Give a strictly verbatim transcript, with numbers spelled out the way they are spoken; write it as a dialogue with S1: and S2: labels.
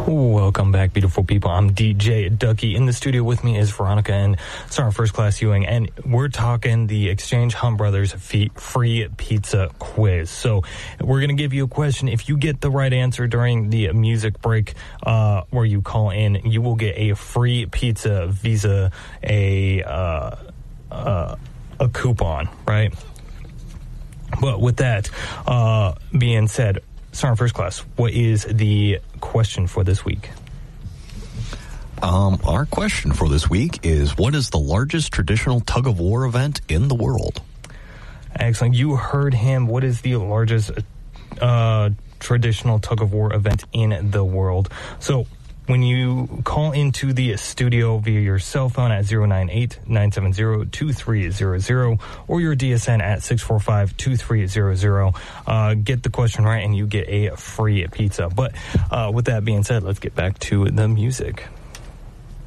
S1: Welcome back, beautiful people. I'm D J Ducky. In the studio with me is Veronica and Sergeant First Class Ewing, and we're talking the Exchange Hunt Brothers free pizza quiz. So we're going to give you a question. If you get the right answer during the music break uh, where you call in, you will get a free pizza Visa, a, uh, uh, a coupon, right? But with that uh, being said, Sergeant First Class, what is the question for this week?
S2: Um, our question for this week is, what is the largest traditional tug-of-war event in the world?
S1: Excellent. You heard him. What is the largest uh, traditional tug-of-war event in the world? So when you call into the studio via your cell phone at zero nine eight, nine seven zero, two three zero zero or your D S N at six four five, two three zero zero, uh, get the question right and you get a free pizza. But uh, with that being said, let's get back to the music.